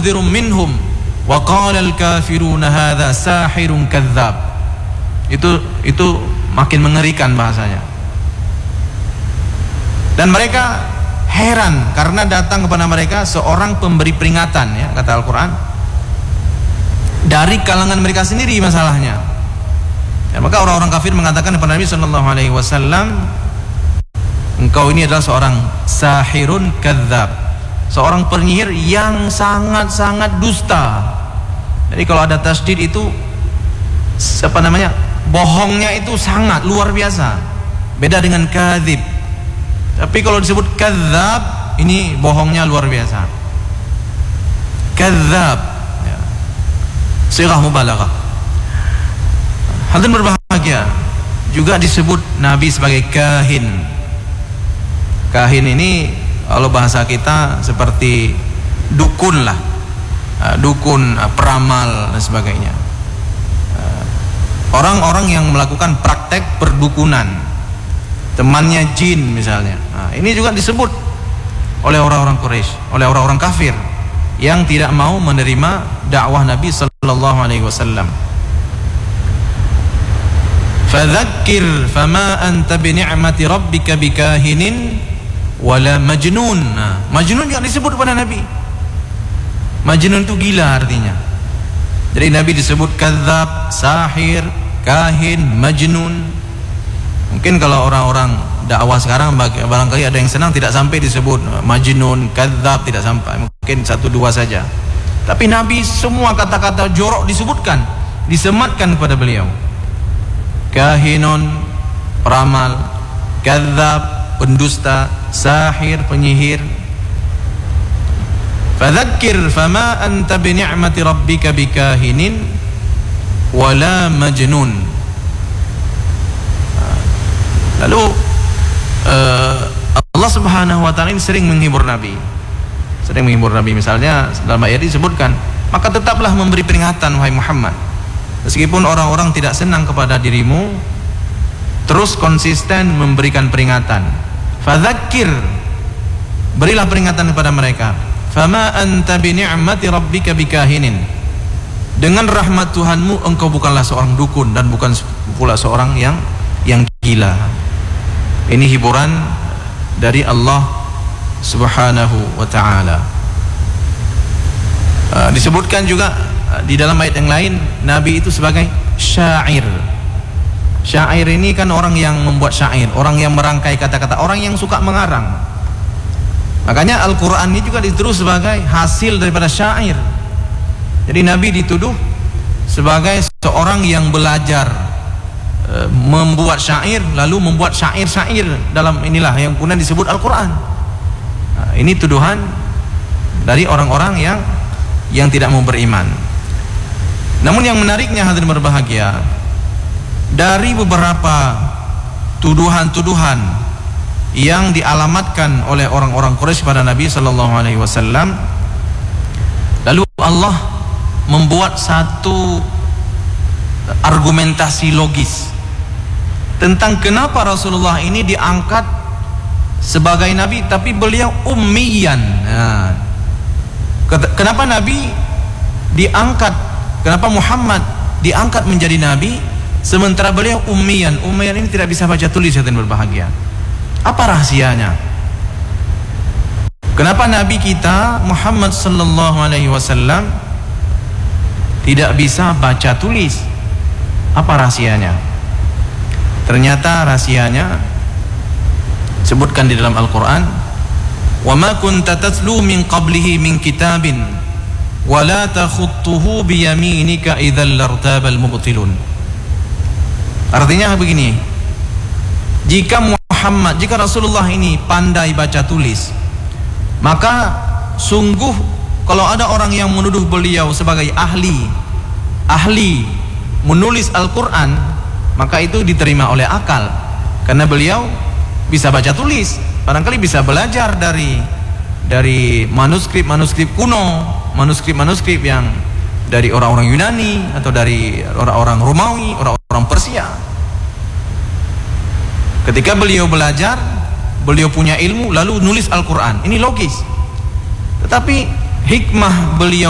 mundzirum minhum wa qala al-kafiruna hadza sahirun kadzdzab. Itu makin mengerikan bahasanya. Dan mereka heran karena datang kepada mereka seorang pemberi peringatan, ya, kata Al-Quran, dari kalangan mereka sendiri masalahnya. Ya, maka orang-orang kafir mengatakan kepada Nabi SAW, engkau ini adalah seorang sahirun kadzdzab, seorang penyihir yang sangat-sangat dusta. Jadi kalau ada tasdid itu bohongnya itu sangat luar biasa. Beda dengan kadzib. Tapi kalau disebut kadzdzab, ini bohongnya luar biasa. Kadzdzab, ya. Sighah mubalaghah. Hadirin berbahagia, juga disebut Nabi sebagai kahin. Kahin ini kalau bahasa kita seperti dukun lah, dukun, peramal dan sebagainya. Orang-orang yang melakukan praktek perdukunan, temannya jin misalnya. Ini juga disebut oleh orang-orang Quraisy, oleh orang-orang kafir yang tidak mau menerima dakwah Nabi sallallahu alaihi wasallam. Fadzakir fama anta bi ni'mati rabbika bikahinin wala majnun. Majnun juga disebut pada Nabi. Majnun itu gila artinya. Jadi Nabi disebut kadzdzab, sahir, kahin, majnun. Mungkin kalau orang-orang dakwah sekarang barangkali ada yang senang tidak sampai disebut majnun, kadzdzab, tidak sampai, mungkin 1-2 saja. Tapi Nabi semua kata-kata jorok disebutkan, disematkan kepada beliau. Kahinun, peramal, kadzdzab, pendusta, sahir, penyihir. Fadzakir fama anta bi ni'mati rabbika bikahinin wala majnun. Lalu Allah Subhanahu wa taala ini sering menghibur Nabi. Sering menghibur Nabi, misalnya dalam ayat disebutkan, maka tetaplah memberi peringatan wahai Muhammad. Meskipun orang-orang tidak senang kepada dirimu, terus konsisten memberikan peringatan. Fadzakir, berilah peringatan kepada mereka. Fama anta bi ni'mati rabbika bikahinin. Dengan rahmat Tuhanmu engkau bukanlah seorang dukun dan bukan pula seorang yang gila. Ini hiburan dari Allah Subhanahu wa ta'ala. Disebutkan juga di dalam ayat yang lain, Nabi itu sebagai syair. Syair ini kan orang yang membuat syair, orang yang merangkai kata-kata, orang yang suka mengarang. Makanya Al-Quran ini juga dituduh sebagai hasil daripada syair. Jadi Nabi dituduh sebagai seorang yang belajar membuat syair, lalu membuat syair-syair dalam inilah yang kemudian disebut Al-Quran. Ini tuduhan dari orang-orang yang tidak mau beriman. Namun yang menariknya hadirin berbahagia, dari beberapa tuduhan-tuduhan yang dialamatkan oleh orang-orang Quraisy pada Nabi sallallahu alaihi wasallam, lalu Allah membuat satu argumentasi logis tentang kenapa Rasulullah ini diangkat sebagai nabi tapi beliau ummiyan. Kenapa Nabi diangkat, kenapa Muhammad diangkat menjadi nabi sementara beliau ummiyan? Ummiyan ini tidak bisa baca tulis, yang berbahagia. Apa rahasianya? Kenapa Nabi kita Muhammad sallallahu alaihi wasallam tidak bisa baca tulis? Apa rahasianya? Ternyata rahasianya sebutkan di dalam Al-Quran, wa ma kunta tatlu min qablihi min kitabin wa la takhuttuhu bi yaminika idzal lartabal mubtilun. Artinya begini, jika Rasulullah ini pandai baca tulis, maka sungguh kalau ada orang yang menuduh beliau sebagai ahli menulis Al-Quran, maka itu diterima oleh akal, karena beliau bisa baca tulis, barangkali bisa belajar dari manuskrip kuno, manuskrip yang dari orang-orang Yunani atau dari orang-orang Romawi, orang-orang Persia. Ketika beliau belajar, beliau punya ilmu, lalu nulis Al-Quran, ini logis. Tetapi hikmah beliau